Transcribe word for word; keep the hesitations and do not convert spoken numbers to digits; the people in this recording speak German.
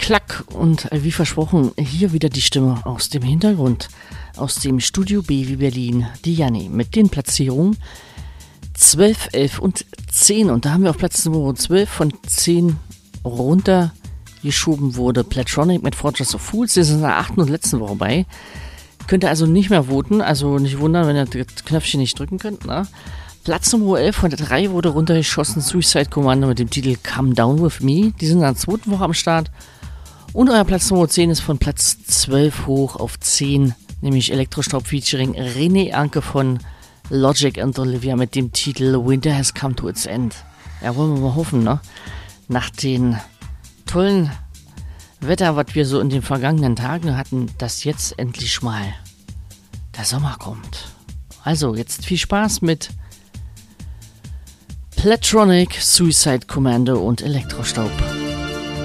Klack und äh, wie versprochen, hier wieder die Stimme aus dem Hintergrund, aus dem Studio B wie Berlin, die Janni, mit den Platzierungen zwölf, elf und zehn. Und da haben wir auf Platz Nummer zwölf von zehn runtergeschoben wurde Platronic mit Fortress of Fools. Das ist in der achten und letzten Woche bei. Könnt ihr also nicht mehr voten, also nicht wundern, wenn ihr das Knöpfchen nicht drücken könnt. Ne? Platz Nummer elf von der drei wurde runtergeschossen Suicide Commando mit dem Titel Come Down With Me. Die sind in der zweiten Woche am Start. Und euer Platz Nummer zehn ist von Platz zwölf hoch auf zehn, nämlich Elektrostaub featuring René Anke von Logic and Olivia mit dem Titel Winter Has Come to Its End. Ja, wollen wir mal hoffen, ne? Nach den tollen Wetter, was wir so in den vergangenen Tagen hatten, dass jetzt endlich mal der Sommer kommt. Also, jetzt viel Spaß mit Platronic, Suicide Commando und Elektrostaub.